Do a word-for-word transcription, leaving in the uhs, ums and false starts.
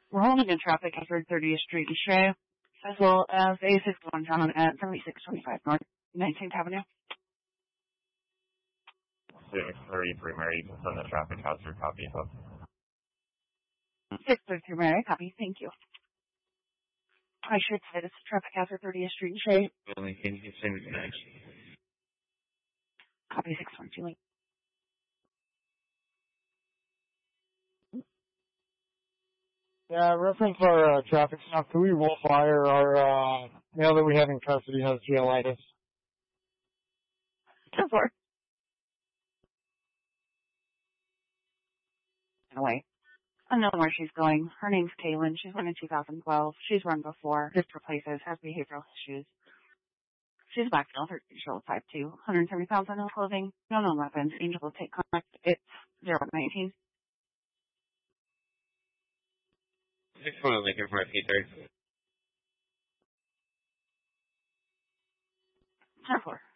We're holding in traffic at thirtieth Street and Shea, as well as A sixty-one John at seventy-six twenty-five North nineteenth Avenue. six thirty-three Mary, on the traffic house or copy of. six thirty-three Mary, copy, thank you. I should say this is traffic hazard thirtieth Street and Shea. Only can you send me next? Copy six twenty-two link. Yeah, reference our uh, traffic stop. Can we roll fire our uh, male that we have in custody has jailitis? Go for it. Anyway, I know where she's going. Her name's Kaylin. She's run in two thousand twelve. She's run before. Just replaces. Has behavioral issues. She's a black male, thirteen years old, five two, one hundred seventy pounds, no clothing, no known weapons. Angel will take contact. It's zero nineteen. Six one Lincoln for P thirty. ten four.